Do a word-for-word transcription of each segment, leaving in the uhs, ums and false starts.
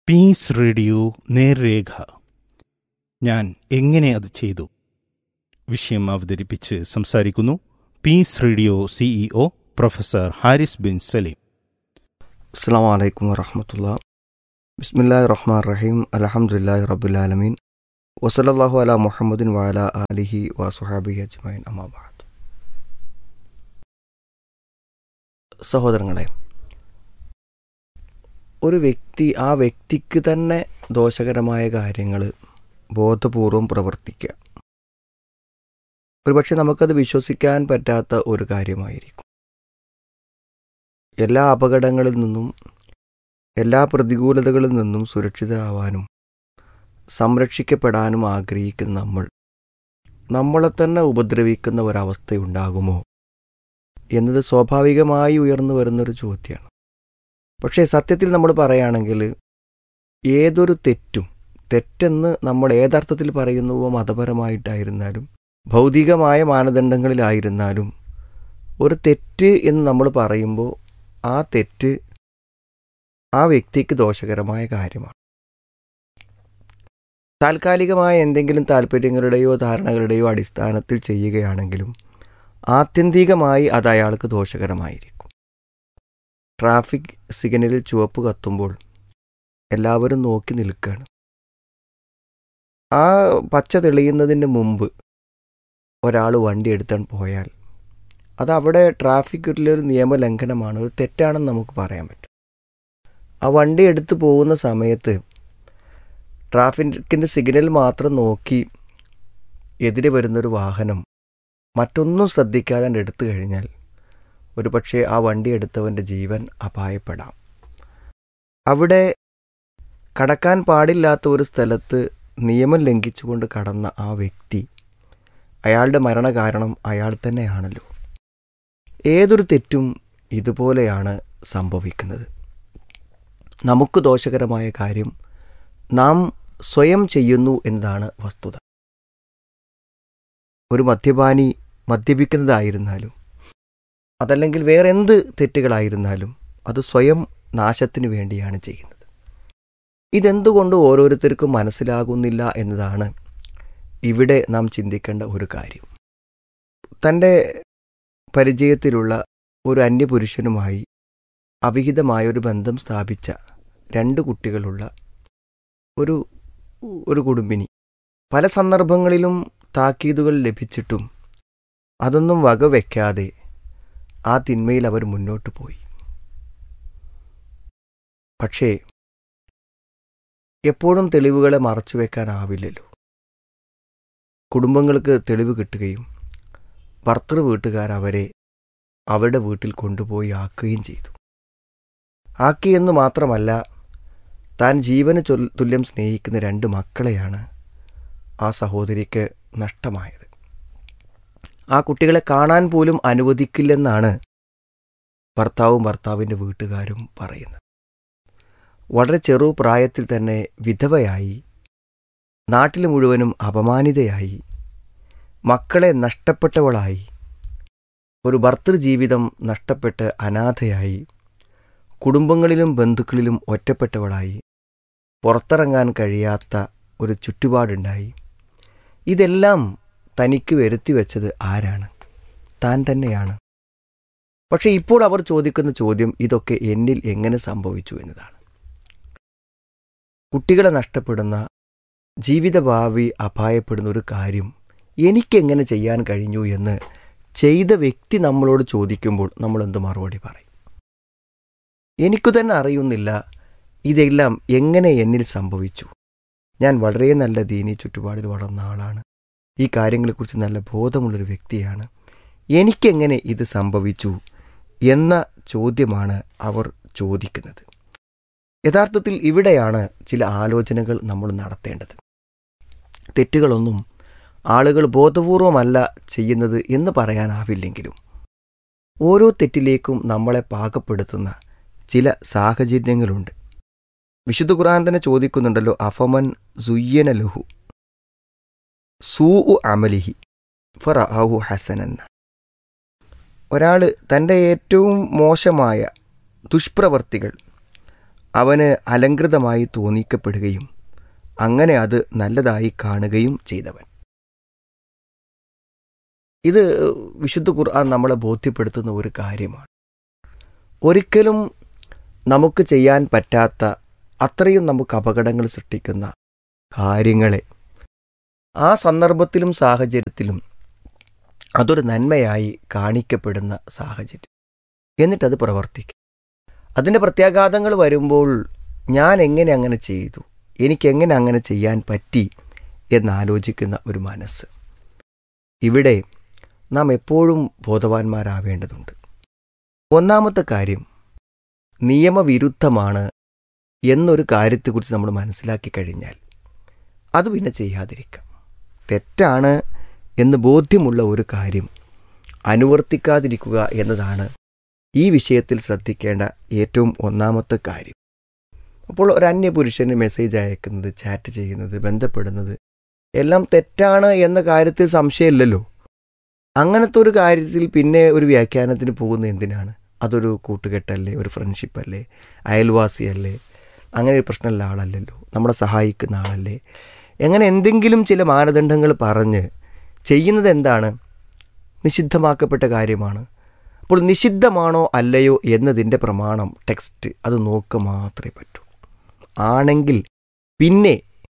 Piece radio നേർരേഖ. ഞാൻ എങ്ങനെ അത് ചെയ്തു? വിഷയം അവതരിപ്പിച്ച് സംസാരിക്കുന്നു piece radio CEO professor Haris bin Saleem. അസ്സലാമു അലൈക്കും വറഹ്മത്തുള്ളാഹി. ബിസ്മില്ലാഹിർ റഹ്മാനിർ റഹീം. അൽഹംദുലില്ലാഹി റബ്ബിൽ ആലമീൻ. വസല്ലല്ലാഹു അലാ മുഹമ്മദിൻ വഅലാ ആലിഹി വസ്വഹാബിഹി അജ്മഈൻ. അമ്മാ ബഅദ്. സഹോദരങ്ങളെ, ഒരു വ്യക്തി ആ വ്യക്തിക്ക് തന്നെ ദോഷകരമായ കാര്യങ്ങൾ ബോധപൂർവം പ്രവർത്തിക്കുക ഒരുപക്ഷെ നമുക്കത് വിശ്വസിക്കാൻ പറ്റാത്ത ഒരു കാര്യമായിരിക്കും. എല്ലാ അപകടങ്ങളിൽ നിന്നും എല്ലാ പ്രതികൂലതകളിൽ നിന്നും സുരക്ഷിതരാവാനും സംരക്ഷിക്കപ്പെടാനും ആഗ്രഹിക്കുന്ന നമ്മൾ നമ്മളെ തന്നെ ഉപദ്രവിക്കുന്ന ഒരവസ്ഥയുണ്ടാകുമോ എന്നത് സ്വാഭാവികമായി ഉയർന്നു വരുന്നൊരു ചോദ്യമാണ്. പക്ഷേ സത്യത്തിൽ നമ്മൾ പറയുകയാണെങ്കിൽ ഏതൊരു തെറ്റും, തെറ്റെന്ന് നമ്മൾ ഏതർത്ഥത്തിൽ പറയുന്നുവോ, മതപരമായിട്ടായിരുന്നാലും ഭൗതികമായ മാനദണ്ഡങ്ങളിലായിരുന്നാലും, ഒരു തെറ്റ് എന്ന് നമ്മൾ പറയുമ്പോൾ ആ തെറ്റ് ആ വ്യക്തിക്ക് ദോഷകരമായ കാര്യമാണ്. താൽക്കാലികമായ എന്തെങ്കിലും താല്പര്യങ്ങളുടെയോ ധാരണകളുടെയോ അടിസ്ഥാനത്തിൽ ചെയ്യുകയാണെങ്കിലും ആത്യന്തികമായി അത് അയാൾക്ക് ദോഷകരമായിരിക്കും. ട്രാഫിക് സിഗ്നലിൽ ചുവപ്പ് കത്തുമ്പോൾ എല്ലാവരും നോക്കി നിൽക്കുകയാണ്. ആ പച്ച തെളിയുന്നതിന് മുമ്പ് ഒരാൾ വണ്ടി എടുത്താൻ പോയാൽ അത് അവിടെ ട്രാഫിക്കിലൊരു നിയമലംഘനമാണ്, ഒരു തെറ്റാണെന്ന് നമുക്ക് പറയാൻ പറ്റും. ആ വണ്ടി എടുത്ത് പോകുന്ന സമയത്ത് ട്രാഫിക്കിൻ്റെ സിഗ്നൽ മാത്രം നോക്കി എതിരെ വരുന്നൊരു വാഹനം മറ്റൊന്നും ശ്രദ്ധിക്കാതെ എടുത്തു കഴിഞ്ഞാൽ ഒരു പക്ഷേ ആ വണ്ടി എടുത്തവൻ്റെ ജീവൻ അപായപ്പെടാം. അവിടെ കടക്കാൻ പാടില്ലാത്ത ഒരു സ്ഥലത്ത് നിയമം ലംഘിച്ചുകൊണ്ട് കടന്ന ആ വ്യക്തി, അയാളുടെ മരണകാരണം അയാൾ തന്നെയാണല്ലോ. ഏതൊരു തെറ്റും ഇതുപോലെയാണ് സംഭവിക്കുന്നത്. നമുക്ക് ദോഷകരമായ കാര്യം നാം സ്വയം ചെയ്യുന്നു എന്നതാണ് വസ്തുത. ഒരു മദ്യപാനി മദ്യപിക്കുന്നതായിരുന്നാലും അതല്ലെങ്കിൽ വേറെ എന്ത് തെറ്റുകളായിരുന്നാലും അത് സ്വയം നാശത്തിന് വേണ്ടിയാണ് ചെയ്യുന്നത്. ഇതെന്തുകൊണ്ട് ഓരോരുത്തർക്കും മനസ്സിലാകുന്നില്ല എന്നതാണ് ഇവിടെ നാം ചിന്തിക്കേണ്ട ഒരു കാര്യം. തൻ്റെ പരിചയത്തിലുള്ള ഒരു അന്യപുരുഷനുമായി അവിഹിതമായൊരു ബന്ധം സ്ഥാപിച്ച രണ്ട് കുട്ടികളുള്ള ഒരു ഒരു കുടുംബിനി പല സന്ദർഭങ്ങളിലും താക്കീതുകൾ ലഭിച്ചിട്ടും അതൊന്നും വകവെക്കാതെ ആ തിന്മയിൽ അവർ മുന്നോട്ട് പോയി. പക്ഷേ എപ്പോഴും തെളിവുകളെ മറച്ചു വെക്കാനാവില്ലല്ലോ. കുടുംബങ്ങൾക്ക് തെളിവ് കിട്ടുകയും ഭർത്തൃ വീട്ടുകാർ അവരെ അവരുടെ വീട്ടിൽ കൊണ്ടുപോയി ആക്കുകയും ചെയ്തു. ആക്കിയെന്ന് മാത്രമല്ല, താൻ ജീവന് തുല്യം സ്നേഹിക്കുന്ന രണ്ട് മക്കളെയാണ് ആ സഹോദരിക്ക് നഷ്ടമായത്. ആ കുട്ടികളെ കാണാൻ പോലും അനുവദിക്കില്ലെന്നാണ് ഭർത്താവും ഭർത്താവിൻ്റെ വീട്ടുകാരും പറയുന്നത്. വളരെ ചെറു പ്രായത്തിൽ തന്നെ വിധവയായി, നാട്ടിൽ മുഴുവനും അപമാനിതയായി, മക്കളെ നഷ്ടപ്പെട്ടവളായി, ഒരു ഭർതൃജീവിതം നഷ്ടപ്പെട്ട് അനാഥയായി, കുടുംബങ്ങളിലും ബന്ധുക്കളിലും ഒറ്റപ്പെട്ടവളായി, പുറത്തിറങ്ങാൻ കഴിയാത്ത ഒരു ചുറ്റുപാടുണ്ടായി. ഇതെല്ലാം തനിക്ക് വരുത്തി വെച്ചത് ആരാണ്? താൻ തന്നെയാണ്. പക്ഷെ ഇപ്പോൾ അവർ ചോദിക്കുന്ന ചോദ്യം ഇതൊക്കെ എന്നിൽ എങ്ങനെ സംഭവിച്ചു എന്നതാണ്. കുട്ടികളെ നഷ്ടപ്പെടുന്ന, ജീവിതഭാവി അപായപ്പെടുന്ന ഒരു കാര്യം എനിക്കെങ്ങനെ ചെയ്യാൻ കഴിഞ്ഞു എന്ന് ചെയ്ത വ്യക്തി നമ്മളോട് ചോദിക്കുമ്പോൾ നമ്മൾ എന്ത് മറുപടി പറയും? എനിക്കു തന്നെ അറിയുന്നില്ല ഇതെല്ലാം എങ്ങനെ എന്നിൽ സംഭവിച്ചു. ഞാൻ വളരെ നല്ല ദീനി ചുറ്റുപാടിൽ വളർന്ന ആളാണ്, ഈ കാര്യങ്ങളെക്കുറിച്ച് നല്ല ബോധമുള്ളൊരു വ്യക്തിയാണ്, എനിക്കെങ്ങനെ ഇത് സംഭവിച്ചു എന്ന ചോദ്യമാണ് അവർ ചോദിക്കുന്നത്. യഥാർത്ഥത്തിൽ ഇവിടെയാണ് ചില ആലോചനകൾ നമ്മൾ നടത്തേണ്ടത്. തെറ്റുകളൊന്നും ആളുകൾ ബോധപൂർവമല്ല ചെയ്യുന്നത് എന്ന് പറയാനാവില്ലെങ്കിലും ഓരോ തെറ്റിലേക്കും നമ്മളെ പാകപ്പെടുത്തുന്ന ചില സാഹചര്യങ്ങളുണ്ട്. വിശുദ്ധ ഖുർആൻ തന്നെ ചോദിക്കുന്നുണ്ടല്ലോ, അഫമൻ സുയ്യന ലഹു സൂഉ അമലിഹി ഫറഅഹു ഹസനൻ. ഒരാൾ തൻ്റെ ഏറ്റവും മോശമായ ദുഷ്പ്രവർത്തികൾ അവന് അലങ്കൃതമായി തോന്നിക്കപ്പെടുകയും അങ്ങനെ അത് നല്ലതായി കാണുകയും ചെയ്തവൻ. ഇത് വിശുദ്ധ ഖുർആൻ നമ്മളെ ബോധ്യപ്പെടുത്തുന്ന ഒരു കാര്യമാണ്. ഒരിക്കലും നമുക്ക് ചെയ്യാൻ പറ്റാത്ത അത്രയും നമുക്ക് അപകടങ്ങൾ സൃഷ്ടിക്കുന്ന കാര്യങ്ങളെ ആ സന്ദർഭത്തിലും സാഹചര്യത്തിലും അതൊരു നന്മയായി കാണിക്കപ്പെടുന്ന സാഹചര്യം, എന്നിട്ടത് പ്രവർത്തിക്കും. അതിൻ്റെ പ്രത്യാഘാതങ്ങൾ വരുമ്പോൾ ഞാൻ എങ്ങനെ അങ്ങനെ ചെയ്തു, എനിക്കെങ്ങനെ അങ്ങനെ ചെയ്യാൻ പറ്റി എന്നാലോചിക്കുന്ന ഒരു മനസ്സ്. ഇവിടെ നാം എപ്പോഴും ബോധവാന്മാരാവേണ്ടതുണ്ട്. ഒന്നാമത്തെ കാര്യം, നിയമവിരുദ്ധമാണ് എന്നൊരു കാര്യത്തെക്കുറിച്ച് നമ്മൾ മനസ്സിലാക്കി കഴിഞ്ഞാൽ അത് പിന്നെ ചെയ്യാതിരിക്കാം. തെറ്റാണ് എന്ന് ബോധ്യമുള്ള ഒരു കാര്യം അനുവർത്തിക്കാതിരിക്കുക എന്നതാണ് ഈ വിഷയത്തിൽ ശ്രദ്ധിക്കേണ്ട ഏറ്റവും ഒന്നാമത്തെ കാര്യം. അപ്പോൾ ഒരു അന്യപുരുഷന് മെസ്സേജ് അയക്കുന്നത്, ചാറ്റ് ചെയ്യുന്നത്, ബന്ധപ്പെടുന്നത് എല്ലാം തെറ്റാണ് എന്ന കാര്യത്തിൽ സംശയമില്ലല്ലോ. അങ്ങനത്തെ ഒരു കാര്യത്തിൽ പിന്നെ ഒരു വ്യാഖ്യാനത്തിന് പോകുന്നത് എന്തിനാണ്? അതൊരു കൂട്ടുകെട്ടല്ലേ, ഒരു ഫ്രണ്ട്ഷിപ്പല്ലേ, അയൽവാസിയല്ലേ, അങ്ങനെ ഒരു പ്രശ്നമുള്ള ആളല്ലല്ലോ, നമ്മളെ സഹായിക്കുന്ന ആളല്ലേ, എങ്ങനെ എന്തെങ്കിലും ചില മാനദണ്ഡങ്ങൾ പറഞ്ഞ് ചെയ്യുന്നത് എന്താണ്? നിഷിദ്ധമാക്കപ്പെട്ട കാര്യമാണ്. അപ്പോൾ നിഷിദ്ധമാണോ അല്ലയോ എന്നതിൻ്റെ പ്രമാണം ടെക്സ്റ്റ് അത് നോക്കുക മാത്രമേ പറ്റൂ. ആണെങ്കിൽ പിന്നെ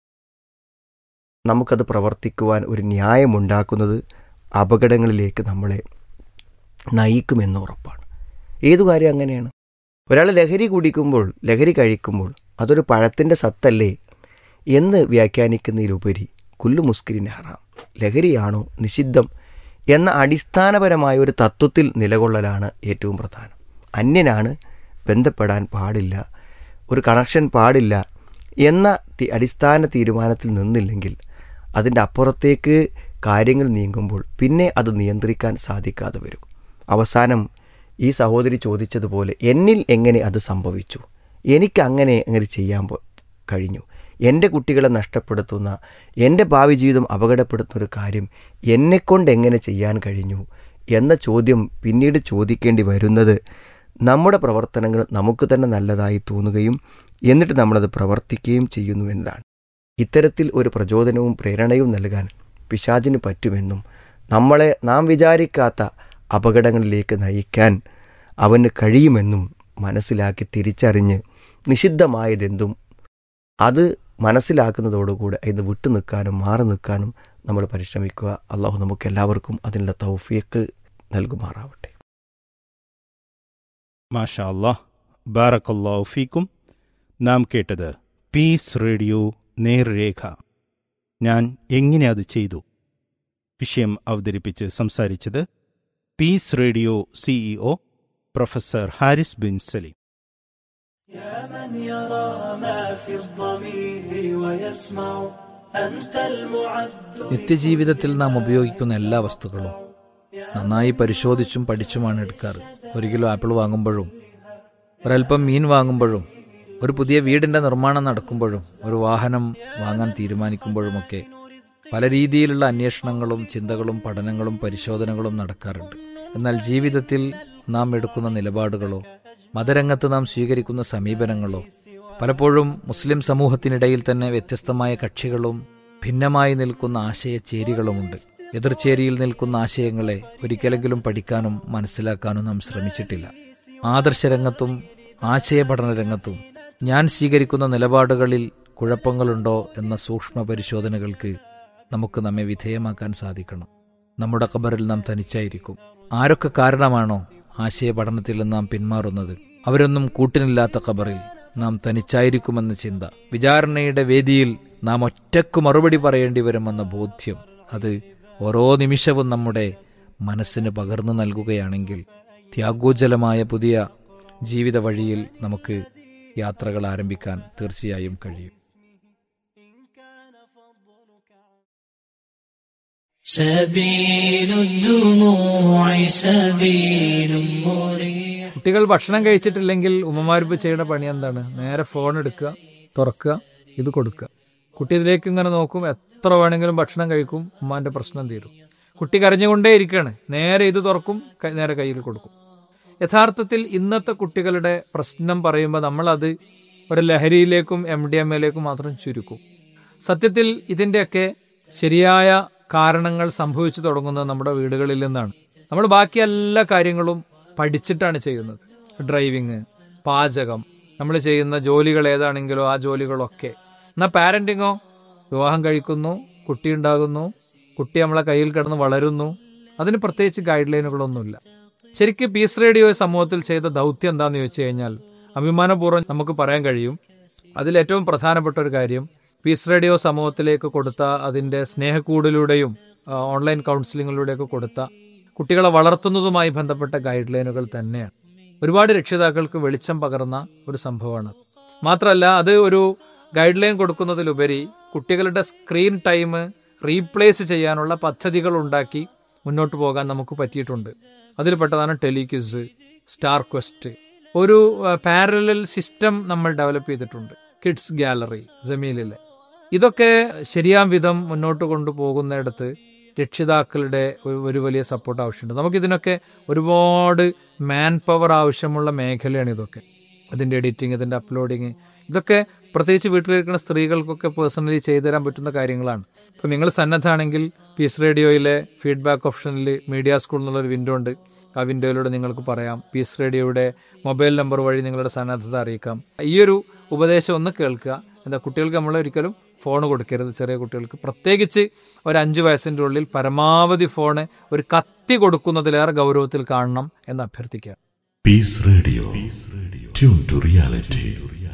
നമുക്കത് പ്രവർത്തിക്കുവാൻ ഒരു ന്യായമുണ്ടാക്കുന്നത് അപകടങ്ങളിലേക്ക് നമ്മളെ നയിക്കുമെന്ന് ഉറപ്പാണ്. ഏതു കാര്യം അങ്ങനെയാണ്. ഒരാൾ ലഹരി കുടിക്കുമ്പോൾ, ലഹരി കഴിക്കുമ്പോൾ അതൊരു പഴത്തിൻ്റെ സത്തല്ലേ എന്ന് വ്യാഖ്യാനിക്കുന്നതിലുപരി കുല്ലു മുസ്കിരിൻ ഹറാം, ലഹരിയാണോ നിഷിദ്ധം എന്ന അടിസ്ഥാനപരമായ ഒരു തത്വത്തിൽ നിലകൊള്ളലാണ് ഏറ്റവും പ്രധാനം. അന്യനാണ്, ബന്ധപ്പെടാൻ പാടില്ല, ഒരു കണക്ഷൻ പാടില്ല എന്ന അടിസ്ഥാന തീരുമാനത്തിൽ നിന്നില്ലെങ്കിൽ അതിൻ്റെ അപ്പുറത്തേക്ക് കാര്യങ്ങൾ നീങ്ങുമ്പോൾ പിന്നെ അത് നിയന്ത്രിക്കാൻ സാധിക്കാതെ വരും. അവസാനം ഈ സഹോദരി ചോദിച്ചതുപോലെ എന്നിൽ എങ്ങനെ അത് സംഭവിച്ചു, എനിക്ക് അങ്ങനെ അങ്ങനെ ചെയ്യാൻ കഴിഞ്ഞു, എൻ്റെ കുട്ടികളെ നഷ്ടപ്പെടുത്തുന്ന, എൻ്റെ ഭാവി ജീവിതം അപകടപ്പെടുത്തുന്ന ഒരു കാര്യം എന്നെക്കൊണ്ട് എങ്ങനെ ചെയ്യാൻ കഴിഞ്ഞു എന്ന ചോദ്യം പിന്നീട് ചോദിക്കേണ്ടി വരുന്നത് നമ്മുടെ പ്രവർത്തനങ്ങൾ നമുക്ക് തന്നെ നല്ലതായി തോന്നുകയും എന്നിട്ട് നമ്മളത് പ്രവർത്തിക്കുകയും ചെയ്യുന്നു എന്നതാണ്. ഇത്തരത്തിൽ ഒരു പ്രചോദനവും പ്രേരണയും നൽകാൻ പിശാചിന് പറ്റുമെന്നും നമ്മളെ നാം വിചാരിക്കാത്ത അപകടങ്ങളിലേക്ക് നയിക്കാൻ അവന് കഴിയുമെന്നും മനസ്സിലാക്കി തിരിച്ചറിഞ്ഞ് നിഷിദ്ധമായതെന്തും അത് മനസ്സിലാക്കുന്നതോടുകൂടെ ഇത് വിട്ടു നിൽക്കാനും മാറി നിൽക്കാനും നമ്മൾ പരിശ്രമിക്കുക. അള്ളാഹു നമുക്ക് എല്ലാവർക്കും അതിനുള്ള തൗഫീഖ് നൽകുമാറാവട്ടെ. മാഷാ അല്ലാഹ്, ബാറക്കല്ലാഹു ഫീക്കും. നാം കേട്ടത് പീസ് റേഡിയോ നേർരേഖ, ഞാൻ എങ്ങനെ അത് ചെയ്തു. വിഷയം അവതരിപ്പിച്ച് സംസാരിച്ചത് piece radio CEO professor Haris bin Saleem. നിത്യജീവിതത്തിൽ നാം ഉപയോഗിക്കുന്ന എല്ലാ വസ്തുക്കളും നന്നായി പരിശോധിച്ചും പഠിച്ചുമാണ് എടുക്കാറ്. ഒരു കിലോ ആപ്പിൾ വാങ്ങുമ്പോഴും, ഒരൽപ്പം മീൻ വാങ്ങുമ്പോഴും, ഒരു പുതിയ വീടിന്റെ നിർമ്മാണം നടക്കുമ്പോഴും, ഒരു വാഹനം വാങ്ങാൻ തീരുമാനിക്കുമ്പോഴുമൊക്കെ പല രീതിയിലുള്ള അന്വേഷണങ്ങളും ചിന്തകളും പഠനങ്ങളും പരിശോധനകളും നടക്കാറുണ്ട്. എന്നാൽ ജീവിതത്തിൽ നാം എടുക്കുന്ന നിലപാടുകളോ മതരംഗത്ത് നാം സ്വീകരിക്കുന്ന സമീപനങ്ങളോ പലപ്പോഴും മുസ്ലിം സമൂഹത്തിനിടയിൽ തന്നെ വ്യത്യസ്തമായ കക്ഷികളും ഭിന്നമായി നിൽക്കുന്ന ആശയചേരികളുമുണ്ട്. എതിർചേരിയിൽ നിൽക്കുന്ന ആശയങ്ങളെ ഒരിക്കലെങ്കിലും പഠിക്കാനും മനസ്സിലാക്കാനും നാം ശ്രമിച്ചിട്ടില്ല. ആദർശരംഗത്തും ആശയപഠന രംഗത്തും ഞാൻ സ്വീകരിക്കുന്ന നിലപാടുകളിൽ കുഴപ്പങ്ങളുണ്ടോ എന്ന സൂക്ഷ്മ പരിശോധനകൾക്ക് നമുക്ക് നമ്മെ വിധേയമാക്കാൻ സാധിക്കണം. നമ്മുടെ ഖബറിൽ നാം തനിച്ചായിരിക്കും. ആരൊക്കെ കാരണമാണോ ആശയപഠനത്തിൽ നാം പിന്മാറുന്നത്, അവരൊന്നും കൂട്ടിനില്ലാത്ത ഖബറിൽ നാം തനിച്ചായിരിക്കുമെന്ന ചിന്ത, വിചാരണയുടെ വേദിയിൽ നാം ഒറ്റക്ക് മറുപടി പറയേണ്ടി വരുമെന്ന ബോധ്യം, അത് ഓരോ നിമിഷവും നമ്മുടെ മനസ്സിന് പകർന്നു നൽകുകയാണെങ്കിൽ ത്യാഗോജ്ജലമായ പുതിയ ജീവിത വഴിയിൽ നമുക്ക് യാത്രകൾ ആരംഭിക്കാൻ തീർച്ചയായും കഴിയും. കുട്ടികൾ ഭക്ഷണം കഴിച്ചിട്ടില്ലെങ്കിൽ ഉമ്മമാരിപ്പ് ചെയ്യുന്ന പണി എന്താണ്? നേരെ ഫോൺ എടുക്കുക, തുറക്കുക, ഇത് കൊടുക്കുക. കുട്ടി ഇതിലേക്ക് ഇങ്ങനെ നോക്കും, എത്ര വേണമെങ്കിലും ഭക്ഷണം കഴിക്കും, ഉമ്മാന്റെ പ്രശ്നം തീരും. കുട്ടി കരഞ്ഞുകൊണ്ടേ ഇരിക്കുകയാണ്, നേരെ ഇത് തുറക്കും, നേരെ കയ്യിൽ കൊടുക്കും. യഥാർത്ഥത്തിൽ ഇന്നത്തെ കുട്ടികളുടെ പ്രശ്നം പറയുമ്പോൾ നമ്മളത് ഒരു ലഹരിയിലേക്കും എം ഡി എം എയിലേക്കും മാത്രം ചുരുക്കും. സത്യത്തിൽ ഇതിൻ്റെയൊക്കെ ശരിയായ കാരണങ്ങൾ സംഭവിച്ചു തുടങ്ങുന്നത് നമ്മുടെ വീടുകളിൽ നിന്നാണ്. നമ്മൾ ബാക്കി എല്ലാ കാര്യങ്ങളും പഠിച്ചിട്ടാണ് ചെയ്യുന്നത്. ഡ്രൈവിങ്, പാചകം, നമ്മൾ ചെയ്യുന്ന ജോലികൾ ഏതാണെങ്കിലോ ആ ജോലികളൊക്കെ. എന്നാൽ പാരന്റിങ്ങോ, വിവാഹം കഴിക്കുന്നു, കുട്ടി ഉണ്ടാകുന്നു, കുട്ടി നമ്മളെ കയ്യിൽ കിടന്ന് വളരുന്നു, അതിന് പ്രത്യേകിച്ച് ഗൈഡ് ലൈനുകളൊന്നുമില്ല. ശരിക്കും പീസ് റേഡിയോ സമൂഹത്തിൽ ചെയ്ത ദൗത്യം എന്താണെന്ന് ചോദിച്ചു കഴിഞ്ഞാൽ അഭിമാനപൂർവ്വം നമുക്ക് പറയാൻ കഴിയും, അതിലേറ്റവും പ്രധാനപ്പെട്ട ഒരു കാര്യം പീസ് റേഡിയോ സമൂഹത്തിലേക്ക് കൊടുത്ത അതിൻ്റെ സ്നേഹക്കൂടിലൂടെയും ഓൺലൈൻ കൗൺസിലിങ്ങിലൂടെയൊക്കെ കൊടുത്ത കുട്ടികളെ വളർത്തുന്നതുമായി ബന്ധപ്പെട്ട ഗൈഡ് ലൈനുകൾ തന്നെയാണ്. ഒരുപാട് രക്ഷിതാക്കൾക്ക് വെളിച്ചം പകർന്ന ഒരു സംഭവമാണ്. മാത്രമല്ല, അത് ഒരു ഗൈഡ് ലൈൻ കൊടുക്കുന്നതിലുപരി കുട്ടികളുടെ സ്ക്രീൻ ടൈം റീപ്ലേസ് ചെയ്യാനുള്ള പദ്ധതികൾ ഉണ്ടാക്കി മുന്നോട്ട് പോകാൻ നമുക്ക് പറ്റിയിട്ടുണ്ട്. അതിൽപ്പെട്ടതാണ് ടെലിക്വിസ്, സ്റ്റാർ ക്വസ്റ്റ്. ഒരു പാരലൽ സിസ്റ്റം നമ്മൾ ഡെവലപ്പ് ചെയ്തിട്ടുണ്ട്, കിഡ്സ് ഗാലറി, ജമീലിലെ. ഇതൊക്കെ ശരിയാം വിധം മുന്നോട്ട് കൊണ്ടുപോകുന്നിടത്ത് രക്ഷിതാക്കളുടെ ഒരു വലിയ സപ്പോർട്ട് ആവശ്യമുണ്ട്. നമുക്കിതിനൊക്കെ ഒരുപാട് മാൻ പവർ ആവശ്യമുള്ള മേഖലയാണ് ഇതൊക്കെ. ഇതിൻ്റെ എഡിറ്റിംഗ്, ഇതിൻ്റെ അപ്ലോഡിങ്, ഇതൊക്കെ പ്രത്യേകിച്ച് വീട്ടിലിരിക്കുന്ന സ്ത്രീകൾക്കൊക്കെ പേഴ്സണലി ചെയ്തു തരാൻ പറ്റുന്ന കാര്യങ്ങളാണ്. ഇപ്പോൾ നിങ്ങൾ സന്നദ്ധമാണെങ്കിൽ പീസ് റേഡിയോയിലെ ഫീഡ്ബാക്ക് ഓപ്ഷനിൽ മീഡിയ സ്കൂൾ എന്നുള്ളൊരു വിൻഡോ ഉണ്ട്. ആ വിൻഡോയിലൂടെ നിങ്ങൾക്ക് പറയാം. പീസ് റേഡിയോയുടെ മൊബൈൽ നമ്പർ വഴി നിങ്ങളുടെ സന്നദ്ധത അറിയിക്കാം. ഈ ഒരു ഉപദേശം ഒന്ന് കേൾക്കുക. എന്താ, കുട്ടികൾക്ക് നമ്മൾ ഒരിക്കലും ഫോൺ കൊടുക്കരുത്. ചെറിയ കുട്ടികൾക്ക് പ്രത്യേകിച്ച് ഒരു അഞ്ച് വയസ്സിൻ്റെ ഉള്ളിൽ പരമാവധി ഫോണ് ഒരു കത്തി കൊടുക്കുന്നതിലേറെ ഗൗരവത്തിൽ കാണണം എന്ന് അഭ്യർത്ഥിക്കുക. Piece radio, tune to reality.